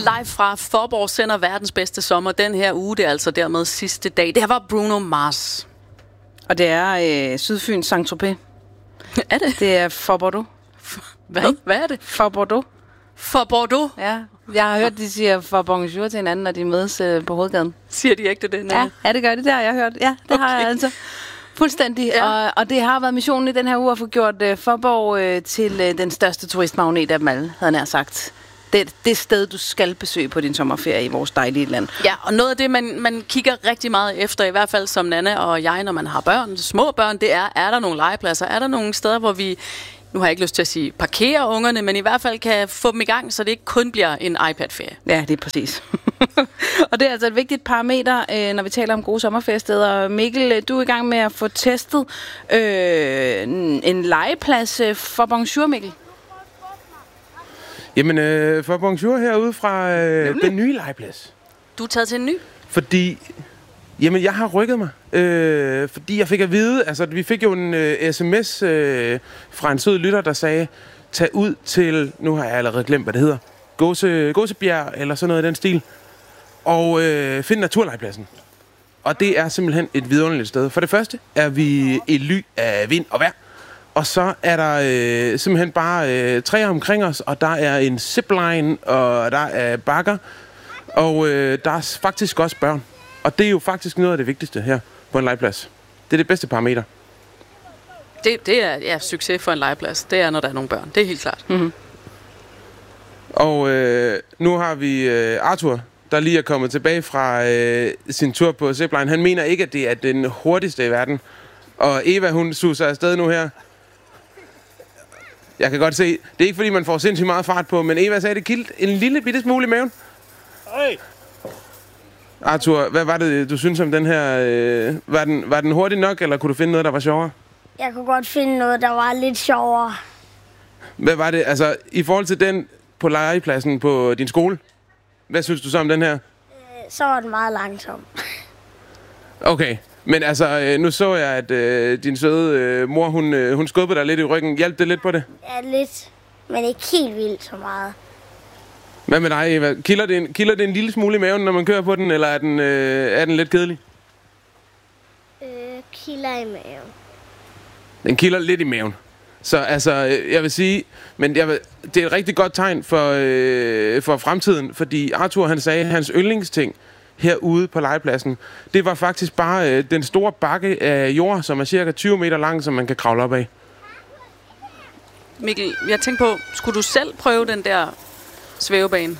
live fra Faaborg sender verdens bedste sommer den her uge. Det er altså dermed sidste dag. Det her var Bruno Mars. Og det er Sydfyns Saint-Tropez. Er det? Det er for Bordeaux. Hvad? Hvad er det? For Bordeaux. For Bordeaux? Ja. Jeg har hørt, de siger for bonjour til hinanden, når de mødes på hovedgaden. Siger de ikke det? Ja, det gør de. Det har jeg hørt. Ja, det har jeg altså. Fuldstændig. Ja. Og det har været missionen i den her uge at få gjort Faaborg til den største turistmagnet af dem alle, havde jeg sagt. Det sted, du skal besøge på din sommerferie i vores dejlige land. Ja, og noget af det, man kigger rigtig meget efter, i hvert fald som Nanne og jeg, når man har børn, små børn, det er der nogle legepladser? Er der nogle steder, hvor vi, nu har jeg ikke lyst til at sige parkere ungerne, men i hvert fald kan få dem i gang, så det ikke kun bliver en iPad-ferie? Ja, det er præcis. Og det er altså et vigtigt parameter, når vi taler om gode sommerferiesteder. Mikkel, du er i gang med at få testet en legeplads for bonjour, Mikkel. Jamen, for bonjour herude fra den nye legeplads. Du er taget til en ny? Fordi, jamen, jeg har rykket mig. Fordi jeg fik at vide, altså, vi fik jo en sms fra en sød lytter, der sagde, tag ud til, nu har jeg allerede glemt, hvad det hedder, Gåsebjerg, eller sådan noget i den stil, og find naturlegepladsen. Og det er simpelthen et vidunderligt sted. For det første er vi i ly af vind og vejr. Og så er der simpelthen bare træer omkring os, og der er en zipline, og der er bakker, og der er faktisk også børn. Og det er jo faktisk noget af det vigtigste her på en legeplads. Det er det bedste parameter. Det er succes for en legeplads. Det er, når der er nogle børn. Det er helt klart. Mm-hmm. Og nu har vi Arthur, der lige er kommet tilbage fra sin tur på zipline. Han mener ikke, at det er den hurtigste i verden. Og Eva, hun suser afsted nu her. Jeg kan godt se, det er ikke fordi, man får sindssygt meget fart på, men Eva sagde, det kildt en lille bitte smule i maven. Hey. Arthur, hvad var det, du synes om den her? Var den hurtig nok, eller kunne du finde noget, der var sjovere? Jeg kunne godt finde noget, der var lidt sjovere. Hvad var det, altså i forhold til den på legepladsen på din skole? Hvad synes du så om den her? Så var den meget langsom. Okay, men altså, nu så jeg, at din søde mor, hun skubbede dig lidt i ryggen. Hjalp det lidt på det? Ja, lidt, men ikke helt vildt så meget. Hvad med dig, Eva? Kilder det en lille smule i maven, når man kører på den, eller er den lidt kedelig? Kilder i maven. Den kilder lidt i maven. Så altså, jeg vil sige, men det er et rigtig godt tegn for fremtiden, fordi Arthur, han sagde, at hans yndlingsting herude på legepladsen, det var faktisk bare den store bakke af jord, som er cirka 20 meter lang, som man kan kravle op af. Mikkel, jeg tænkte på, skulle du selv prøve den der svævebane?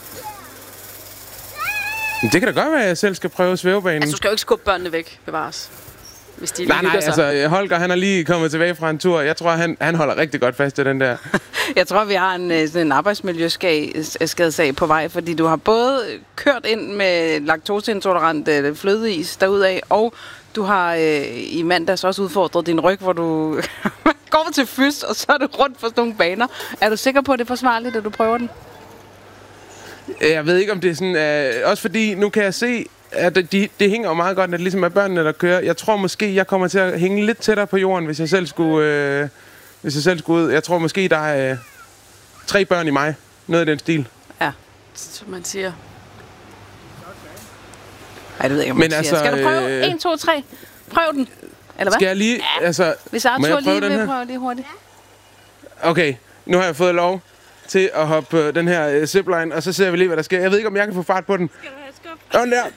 Det kan da godt være, at jeg selv skal prøve svævebanen. Altså, du skal jo ikke skubbe børnene væk, bevares. Hvis de nej, altså Holger, han er lige kommet tilbage fra en tur. Jeg tror, han holder rigtig godt fast i den der. Jeg tror, vi har en arbejdsmiljøskadesag på vej, fordi du har både kørt ind med laktoseintolerant flødeis derudaf, og du har i mandags også udfordret din ryg, hvor du går til fys, og så er du rundt på sådan nogle baner. Er du sikker på, at det er forsvarligt, at du prøver den? Jeg ved ikke, om det er sådan... også fordi, nu kan jeg se, at det hænger jo meget godt, at det ligesom er børnene, der kører. Jeg tror måske, jeg kommer til at hænge lidt tættere på jorden, hvis jeg selv skulle ud. Jeg tror måske, der er 3 børn i mig. Noget i den stil. Ja, som man siger. Ej, det ved jeg ikke, om man siger. Altså, skal du prøve? 1, 2, 3. Prøv den. Eller hvad? Skal jeg lige... Ja. Altså, hvis Arthur lige vil prøve lige hurtigt. Okay, nu har jeg fået lov til at hoppe på den her zipline, og så ser vi lige, hvad der sker. Jeg ved ikke, om jeg kan få fart på den. Skal du have skub? Sådan der.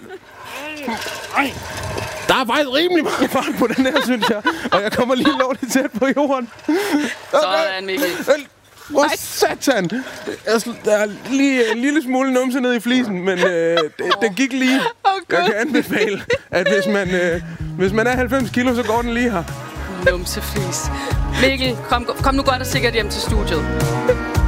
Der er faktisk rimelig meget fart på den her, synes jeg. Og jeg kommer lige lovligt tæt på jorden. Sådan, Mikkel. Hvor satan! Der er lige en lille smule numse ned i flisen, men det gik lige. Jeg kan anbefale, at hvis man er 90 kilo, så går den lige her. Numseflis. Mikkel, kom nu godt og sikkert hjem til studiet.